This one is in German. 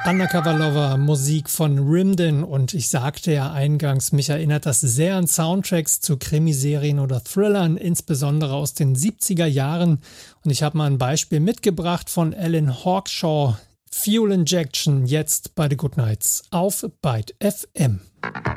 Undercover Lover, Musik von Rimden, und ich sagte ja eingangs, mich erinnert das sehr an Soundtracks zu Krimiserien oder Thrillern, insbesondere aus den 70er Jahren. Und ich habe mal ein Beispiel mitgebracht von Alan Hawkshaw, Fuel Injection, jetzt bei The Good Nights auf Byte FM.